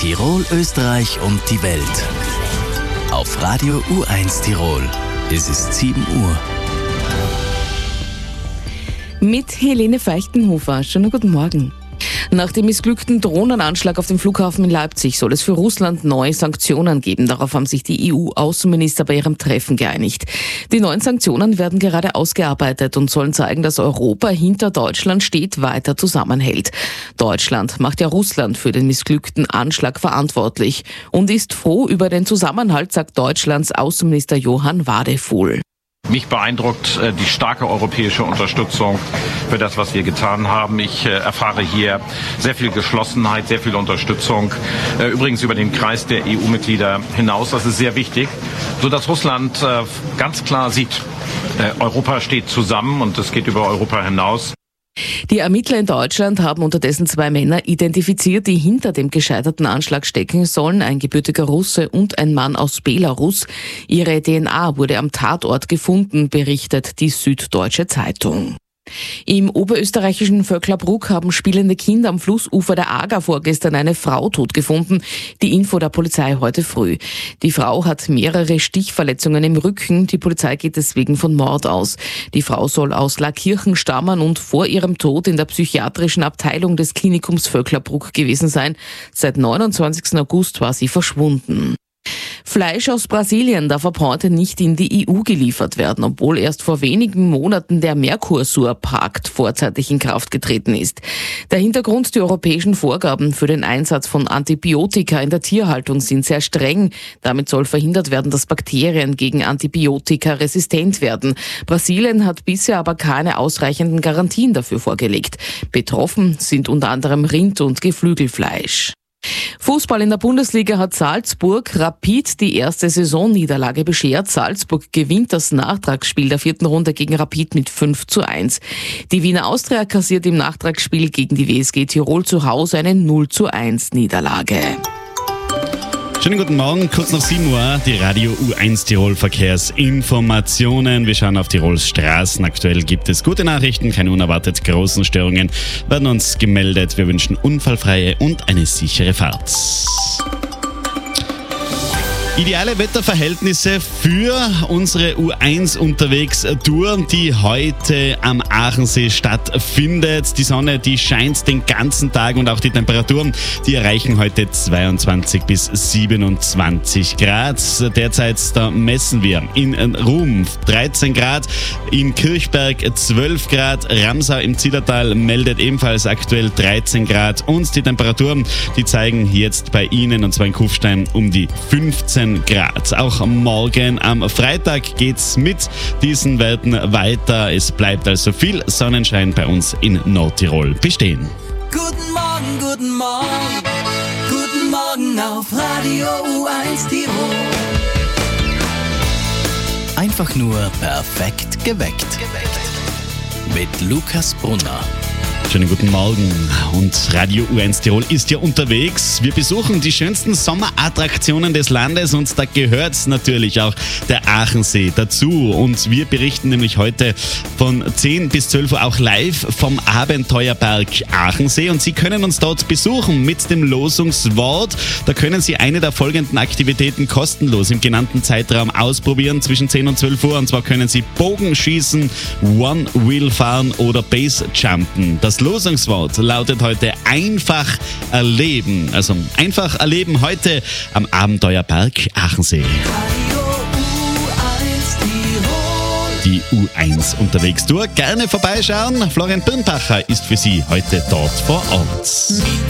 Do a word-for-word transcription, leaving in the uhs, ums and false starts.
Tirol, Österreich und die Welt. Auf Radio U eins Tirol. Es ist sieben Uhr. Mit Helene Feichtenhofer. Schönen guten Morgen. Nach dem missglückten Drohnenanschlag auf dem Flughafen in Leipzig soll es für Russland neue Sanktionen geben. Darauf haben sich die E U-Außenminister bei ihrem Treffen geeinigt. Die neuen Sanktionen werden gerade ausgearbeitet und sollen zeigen, dass Europa hinter Deutschland steht, weiter zusammenhält. Deutschland macht ja Russland für den missglückten Anschlag verantwortlich und ist froh über den Zusammenhalt, sagt Deutschlands Außenminister Johann Wadefuhl. Mich beeindruckt äh, die starke europäische Unterstützung für das, was wir getan haben. Ich äh, erfahre hier sehr viel Geschlossenheit, sehr viel Unterstützung, äh, übrigens über den Kreis der E U-Mitglieder hinaus. Das ist sehr wichtig, sodass Russland äh, ganz klar sieht, äh, Europa steht zusammen und es geht über Europa hinaus. Die Ermittler in Deutschland haben unterdessen zwei Männer identifiziert, die hinter dem gescheiterten Anschlag stecken sollen, ein gebürtiger Russe und ein Mann aus Belarus. Ihre D N A wurde am Tatort gefunden, berichtet die Süddeutsche Zeitung. Im oberösterreichischen Vöcklerbruck haben spielende Kinder am Flussufer der Ager vorgestern eine Frau tot gefunden. Die Info der Polizei heute früh. Die Frau hat mehrere Stichverletzungen im Rücken. Die Polizei geht deswegen von Mord aus. Die Frau soll aus Laakirchen stammen und vor ihrem Tod in der psychiatrischen Abteilung des Klinikums Vöcklerbruck gewesen sein. Seit neunundzwanzigsten August war sie verschwunden. Fleisch aus Brasilien darf ab heute nicht in die E U geliefert werden, obwohl erst vor wenigen Monaten der Mercosur-Pakt vorzeitig in Kraft getreten ist. Der Hintergrund: die europäischen Vorgaben für den Einsatz von Antibiotika in der Tierhaltung sind sehr streng. Damit soll verhindert werden, dass Bakterien gegen Antibiotika resistent werden. Brasilien hat bisher aber keine ausreichenden Garantien dafür vorgelegt. Betroffen sind unter anderem Rind- und Geflügelfleisch. Fußball in der Bundesliga hat Salzburg Rapid die erste Saisonniederlage beschert. Salzburg gewinnt das Nachtragsspiel der vierten Runde gegen Rapid mit fünf zu eins. Die Wiener Austria kassiert im Nachtragsspiel gegen die W S G Tirol zu Hause eine null zu eins Niederlage. Schönen guten Morgen, kurz nach sieben Uhr, die Radio U eins Tirol Verkehrsinformationen. Wir schauen auf Tirols Straßen. Aktuell gibt es gute Nachrichten, keine unerwartet großen Störungen werden uns gemeldet. Wir wünschen unfallfreie und eine sichere Fahrt. Ideale Wetterverhältnisse für unsere U eins Unterwegs-Tour, die heute am Aachensee stattfindet. Die Sonne, die scheint den ganzen Tag und auch die Temperaturen, die erreichen heute zweiundzwanzig bis siebenundzwanzig Grad. Derzeit da messen wir in Ruhm dreizehn Grad, in Kirchberg zwölf Grad, Ramsau im Zillertal meldet ebenfalls aktuell dreizehn Grad und die Temperaturen, die zeigen jetzt bei Ihnen, und zwar in Kufstein, um die fünfzehn Grad. Auch morgen am Freitag geht's mit diesen Werten weiter. Es bleibt also viel Sonnenschein bei uns in Nordtirol bestehen. Guten Morgen, guten Morgen, guten Morgen auf Radio U eins Tirol. Einfach nur perfekt geweckt. Mit Lukas Brunner. Schönen guten Morgen, und Radio U eins Tirol ist ja unterwegs. Wir besuchen die schönsten Sommerattraktionen des Landes und da gehört natürlich auch der Aachensee dazu. Und wir berichten nämlich heute von zehn bis zwölf Uhr auch live vom Abenteuerberg Aachensee und Sie können uns dort besuchen mit dem Losungswort. Da können Sie eine der folgenden Aktivitäten kostenlos im genannten Zeitraum ausprobieren zwischen zehn und zwölf Uhr. Und zwar können Sie Bogenschießen, One-Wheel fahren oder Base-Jumpen. Das Losungswort lautet heute einfach erleben. Also einfach erleben heute am Abenteuerberg Aachensee. Die U eins Unterwegs Tour. Gerne vorbeischauen. Florian Birnbacher ist für Sie heute dort vor Ort. Mit